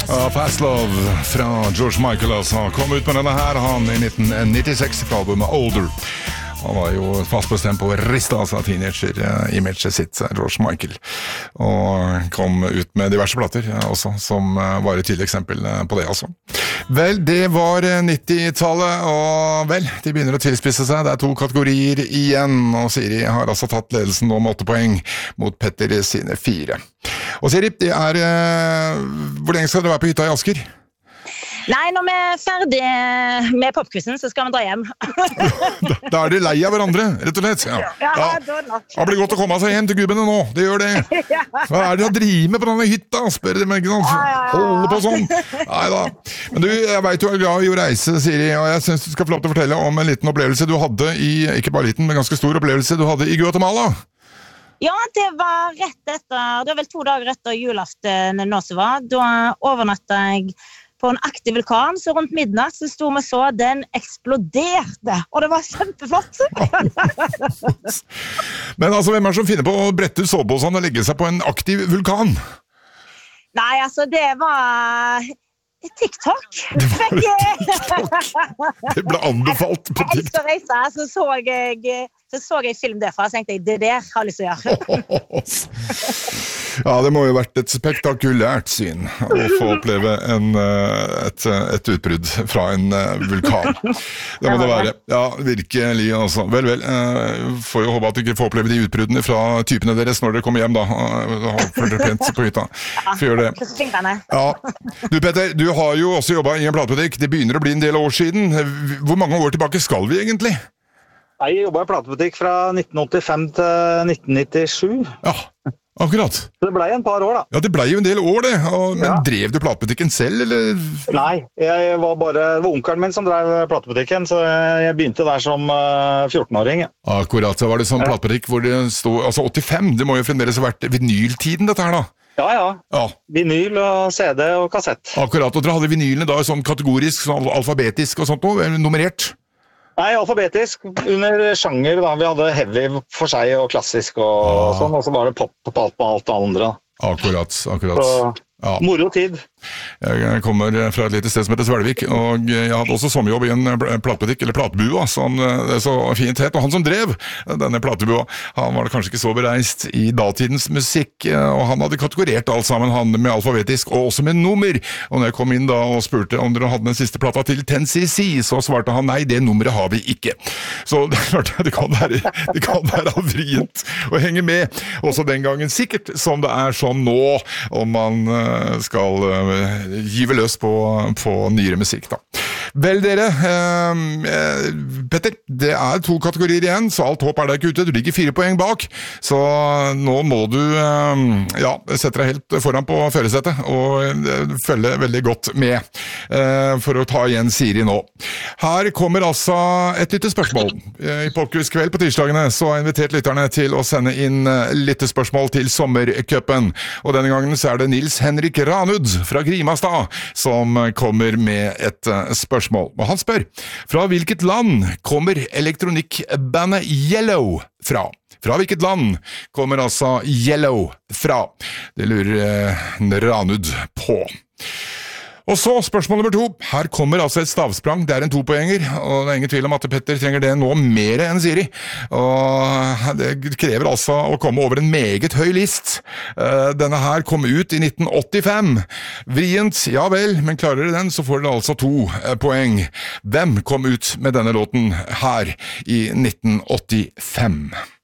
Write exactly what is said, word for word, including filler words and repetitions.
Ja, Fast Love fra George Michael altså. Kom ut med denne her han i nitten nittiseks fra albumet Older. Han var jo fast bestemt på å riste av seg teenager-imaget sitt, George Michael. Og kom ut med diverse plater også, som var et tydelig eksempel på det altså. Vel, det var nittitallet, og vel, de begynner å tilspisse seg. Det er to kategorier igjen, og Siri har altså tatt ledelsen nå med åtte poeng mot Petter sine fire. Og Siri, det er, hvor lenge skal dere være på hytta i Asker? Nei, når vi er ferdig med popquizen, så skal vi dra hjem. da, da er de lei av hverandre, rett og slett. Ja, ja, ja. da nok. Det blir godt å komme seg hjem til gubbene nå, det gjør det. Hva er det å drive med på denne hytta? Spør de meg ikke noe. Holde på sånn. Neida. Men du, jeg vet du er glad i å reise, Siri, og jeg synes du skal få lov til å fortelle om en liten opplevelse du hadde i, ikke bare liten, men ganske stor opplevelse du hadde i Guatemala. Ja, det var rett etter, det var vel to dager etter julaften nå som var. Da overnatta jeg på en aktiv vulkan, så rundt midnatt så sto vi så, den eksploderte, og det var kjempeflott. Men altså, hvem er det som finner på å brette ut soveposen og legge seg på en aktiv vulkan? Nei, altså, det var TikTok. Det var TikTok. Det ble anbefalt på TikTok. Etter reise, så så jeg, så så jeg film derfra, så tenkte jeg, det der har jeg lyst til å gjøre. Ja, det må jo ha vært et spektakulært syn å få oppleve en, et, et utbrudd fra en vulkan. Det må det være. Ja, virkelig altså. Vel, vel, får jo håpe at du ikke får oppleve de utbruddene fra typene deres når dere kommer hjem da. Følg dere pent på hytta. For gjør det. Ja. Du Petter, du har jo også jobbet i en platebutikk. Det begynner å bli en del år siden. Hvor mange år tilbake skal vi egentlig? Jeg jobbet i platebutikk fra nitten åttifem til nitten nittisju. Ja, akkurat. Det ble en par år da. Ja, det ble jo en del år det. Og, men ja. Drev du platebutikken selv, eller? Nei, jeg var bare, det var onkelen min som drev platebutikken, så jeg begynte der som fjortenåring. Akkurat, så var det sånn ja. Platebutikk hvor det stod, altså åttifem, det må jo fremdeles ha vært vinyltiden dette her da. Ja, ja, ja. Vinyl og C D og kassett. Akkurat, og dere hadde vinylene da sånn kategorisk, sånn alfabetisk og sånt noe, nummerert? Nei, alfabetisk, under sjanger da, vi hadde heavy for seg og klassisk og ah. sånn, og så var det pop på alt på alt det andre. Akkurat, akkurat. Så, ja. Moro tid. Jeg kommer fra et lite sted som heter Svelvik, og jeg hadde også sommerjobb i en platebutikk, eller platebua, som det så fint het, og han som drev denne platebua, han var kanskje ikke så bereist i datidens musikk, og han hadde kategorert alt sammen, han med alfabetisk, og også med nummer, og når jeg kom inn da og spurte om dere hadde den siste plata til ten C C, så svarte han, nei, det nummeret har vi ikke. Så det er klart, det kan være, det kan være vrient å henge med, også den gangen sikkert, som det er sånn nå, om man skal gyve løs på, på nyere musikk da. Vel dere, eh, Petter, det er to kategorier igjen, så alt håp er der ikke ute, du ligger fire poeng bak, så nå må du eh, ja, sette deg helt foran på førersettet og eh, følge veldig godt med eh, for å ta igjen Siri nå. Her kommer altså et lyttespørsmål. I Popquiz-kveld på tirsdagene så har jeg invitert lytterne til å sende inn lyttespørsmål til sommercupen, og denne gangen så er det Nils Henrik Ranud fra Grimastad som kommer med et spørsmål. Og han spør, fra hvilket land kommer elektronikkbandet Yellow fra? Fra hvilket land kommer altså Yellow fra? Det lurer Ranud på. Og så spørsmål nummer to. Her kommer altså et stavsprang. Det er en topoenger, og det er ingen tvil om at Petter trenger det nå mer enn Siri. Og det krever altså å komme over en meget høy list. Denne her kom ut i nitten åttifem. Vrient, ja vel, men klarer dere den, så får dere altså to poeng. Hvem kom ut med denne låten her i nitten åttifem?